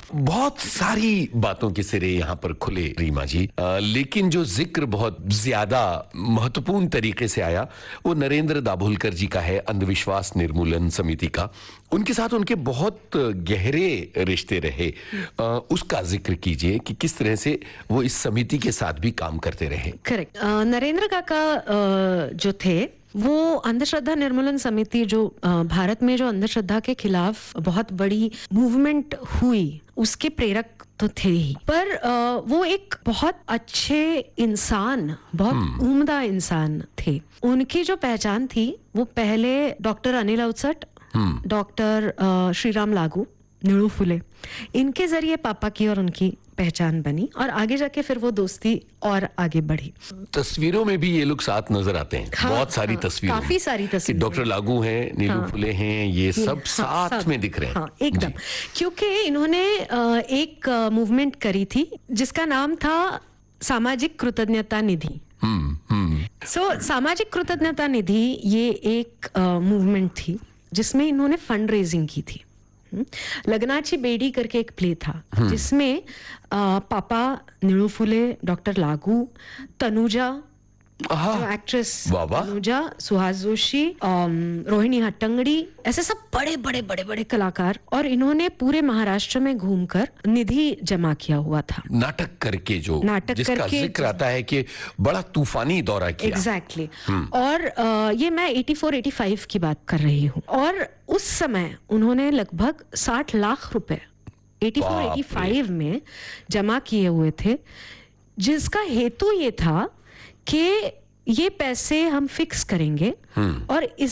बहुत सारी बातों के सिरे यहाँ पर खुले रीमा जी, लेकिन जो जिक्र बहुत ज्यादा महत्वपूर्ण तरीके से आया वो नरेंद्र दाभोलकर जी का है, अंधविश्वास निर्मूलन समिति का। उनके साथ उनके बहुत गहरे रिश्ते रहे, उसका जिक्र कीजिए कि किस तरह से वो इस समिति के साथ भी काम करते रहे। करेक्ट। नरेंद्र काका जो थे वो अंधश्रद्धा निर्मूलन समिति, जो भारत में जो अंधश्रद्धा के खिलाफ बहुत बड़ी मूवमेंट हुई, उसके प्रेरक तो थे ही, पर वो एक बहुत अच्छे इंसान, बहुत उम्दा इंसान थे। उनकी जो पहचान थी वो पहले डॉक्टर अनिल अवचट, डॉक्टर श्रीराम लागू, नीलू फुले, इनके जरिए पापा की और उनकी पहचान बनी और आगे जाके फिर वो दोस्ती और आगे बढ़ी। तस्वीरों में भी ये लोग साथ नजर आते हैं। हाँ, बहुत सारी तस्वीरें, काफी सारी तस्वीरें। डॉक्टर लागू हैं, नीलू फुले हैं, ये सब साथ में दिख रहे हैं। हाँ, एकदम, क्योंकि इन्होंने एक मूवमेंट करी थी जिसका नाम था सामाजिक कृतज्ञता निधि। सामाजिक कृतज्ञता निधि ये एक मूवमेंट थी जिसमें इन्होंने फंड रेजिंग की थी। लगनाची बेडी करके एक प्ले था जिसमें पापा, नीलू फुले, डॉक्टर लागू, तनुजा, एक्ट्रेस तनुजा, सुहास जोशी, रोहिणी हट्टंगड़ी, ऐसे सब बड़े बड़े बड़े बड़े कलाकार, और इन्होंने पूरे महाराष्ट्र में घूमकर निधि जमा किया हुआ था। नाटक करके, जिसका जिक्र आता है कि बड़ा तूफानी दौरा किया। एग्जैक्टली। और ये मैं 84-85 की बात कर रही हूँ, और उस समय उन्होंने लगभग 60 लाख रुपए 84-85 में जमा किए हुए थे, जिसका हेतु ये था कि ये पैसे हम फिक्स करेंगे और इस